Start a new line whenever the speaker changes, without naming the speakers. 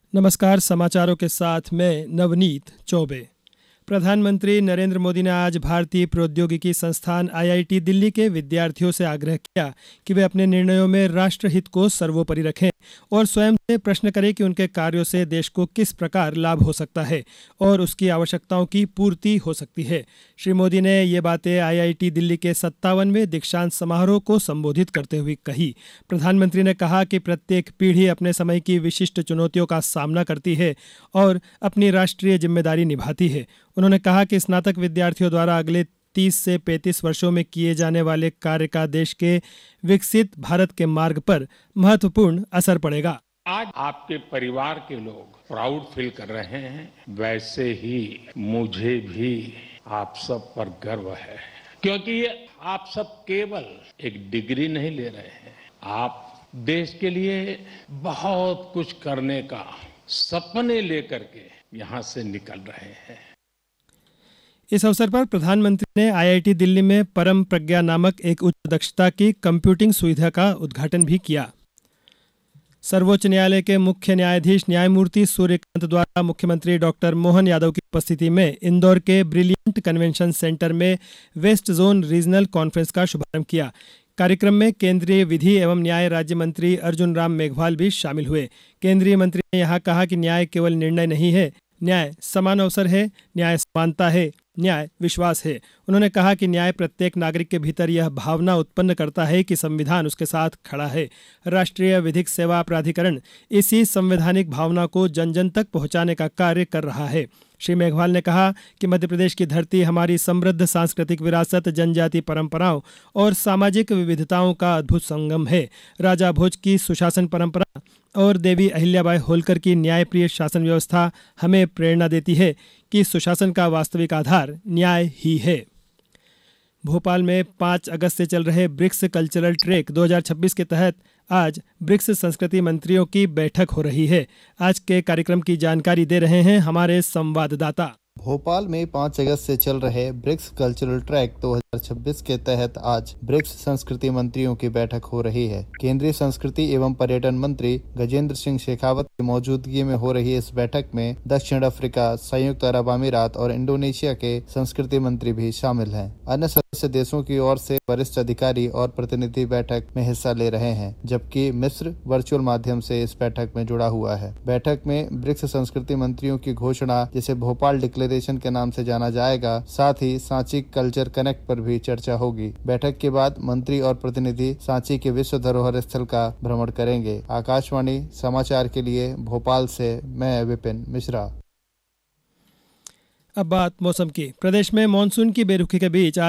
नमस्कार, समाचारों के साथ मैं नवनीत चौबे। प्रधानमंत्री नरेंद्र मोदी ने आज भारतीय प्रौद्योगिकी संस्थान आईआईटी दिल्ली के विद्यार्थियों से आग्रह किया कि वे अपने निर्णयों में राष्ट्रहित को सर्वोपरि रखें और स्वयं से प्रश्न करें कि उनके कार्यों से देश को किस प्रकार लाभ हो सकता है और उसकी आवश्यकताओं की पूर्ति हो सकती है। श्री मोदी ने ये बातें आईआईटी दिल्ली के 57वें दीक्षांत समारोह को संबोधित करते हुए कही। प्रधानमंत्री ने कहा कि प्रत्येक पीढ़ी अपने समय की विशिष्ट चुनौतियों का सामना करती है और अपनी राष्ट्रीय जिम्मेदारी निभाती है। उन्होंने कहा कि स्नातक विद्यार्थियों द्वारा अगले 30 से 35 वर्षों में किए जाने वाले कार्य का देश के विकसित भारत के मार्ग पर महत्वपूर्ण असर पड़ेगा।
आज आपके परिवार के लोग प्राउड फील कर रहे हैं, वैसे ही मुझे भी आप सब पर गर्व है, क्योंकि ये आप सब केवल एक डिग्री नहीं ले रहे हैं, आप देश के लिए बहुत कुछ करने का सपने लेकर के यहाँ से निकल रहे हैं।
इस अवसर पर प्रधानमंत्री ने आईआईटी दिल्ली में परम प्रज्ञा नामक एक उच्च दक्षता की कंप्यूटिंग सुविधा का उद्घाटन भी किया। सर्वोच्च न्यायालय के मुख्य न्यायाधीश न्यायमूर्ति सूर्यकांत द्वारा मुख्यमंत्री डॉक्टर मोहन यादव की उपस्थिति में इंदौर के ब्रिलियंट कन्वेंशन सेंटर में वेस्ट जोन रीजनल कॉन्फ्रेंस का शुभारंभ किया। कार्यक्रम में केंद्रीय विधि एवं न्याय राज्य मंत्री अर्जुन राम मेघवाल भी शामिल हुए। केंद्रीय मंत्री ने यहाँ कहा कि न्याय केवल निर्णय नहीं है, न्याय समान अवसर है, न्याय समानता है, न्याय विश्वास है। उन्होंने कहा कि न्याय प्रत्येक नागरिक के भीतर यह भावना उत्पन्न करता है कि संविधान उसके साथ खड़ा है। राष्ट्रीय विधिक सेवा प्राधिकरण इसी संवैधानिक भावना को जन जन तक पहुंचाने का कार्य कर रहा है। श्री मेघवाल ने कहा कि मध्य प्रदेश की धरती हमारी समृद्ध सांस्कृतिक विरासत, जनजाति परंपराओं और सामाजिक विविधताओं का अद्भुत संगम है। राजा भोज की सुशासन परंपरा और देवी अहिल्याबाई होलकर की न्यायप्रिय शासन व्यवस्था हमें प्रेरणा देती है कि सुशासन का वास्तविक आधार न्याय ही है। भोपाल में 5 अगस्त से चल रहे ब्रिक्स कल्चरल ट्रैक 2026 के तहत आज ब्रिक्स संस्कृति मंत्रियों की बैठक हो रही है। आज के कार्यक्रम की जानकारी दे रहे हैं हमारे संवाददाता।
भोपाल में 5 अगस्त से चल रहे ब्रिक्स कल्चरल ट्रैक 2026 के तहत आज ब्रिक्स संस्कृति मंत्रियों की बैठक हो रही है। केंद्रीय संस्कृति एवं पर्यटन मंत्री गजेंद्र सिंह शेखावत की मौजूदगी में हो रही इस बैठक में दक्षिण अफ्रीका, संयुक्त अरब अमीरात और इंडोनेशिया के संस्कृति मंत्री भी शामिल हैं। अन्य सदस्य देशों की ओर से वरिष्ठ अधिकारी और प्रतिनिधि बैठक में हिस्सा ले रहे हैं, जबकि मिस्र वर्चुअल माध्यम से इस बैठक में जुड़ा हुआ है। बैठक में ब्रिक्स संस्कृति मंत्रियों की घोषणा, जिसे भोपाल डिक्लेरेशन के नाम से जाना जाएगा, साथ ही सांची कल्चर कनेक्ट पर भी चर्चा होगी। बैठक के बाद मंत्री और प्रतिनिधि सांची के विश्व धरोहर स्थल का भ्रमण करेंगे। आकाशवाणी समाचार के लिए भोपाल से मैं विपिन मिश्रा।
अब बात मौसम की। प्रदेश में मानसून की बेरुखी के बीच आज